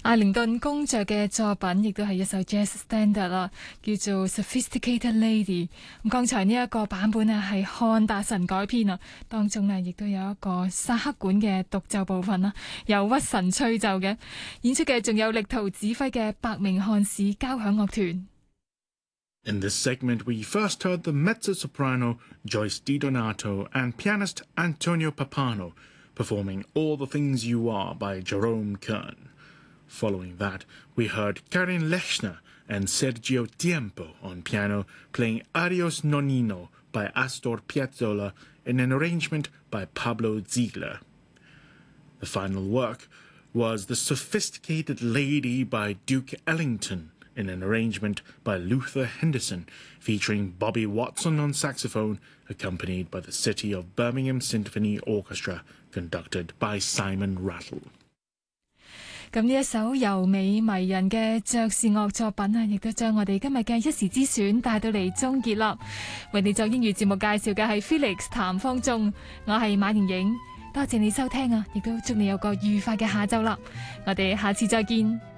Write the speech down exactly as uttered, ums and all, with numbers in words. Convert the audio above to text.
艾靈頓公爵嘅作品亦都係一首 jazz standard 啦，叫做 Sophisticated Lady。咁剛才呢一個版本啊係漢達臣改編啊，當中呢亦都有一個薩克管嘅獨奏部分啦，由屈臣吹奏嘅。演出嘅仲有力圖指揮嘅伯明翰市交響樂團。 In this segment, we first heard the mezzo-soprano Joyce DiDonato and pianist Antonio Pappano performing All the Things You Are by Jerome Kern. Following that, we heard Karin Lechner and Sergio Tiempo on piano playing Adios Nonnino by Astor Piazzolla in an arrangement by Pablo Ziegler. The final work was The Sophisticated Lady by Duke Ellington in an arrangement by Luther Henderson, featuring Bobby Watson on saxophone, accompanied by the City of Birmingham Symphony Orchestra, conducted by Simon Rattle. 咁呢一首柔美迷人嘅爵士樂作品啊，亦都將我哋今日嘅一時之選帶到嚟終結啦。為你做英語節目介紹嘅係 Felix 譚方中，我係馬盈盈，多謝你收聽啊，亦都祝你有個愉快嘅下晝啦。我哋下次再見。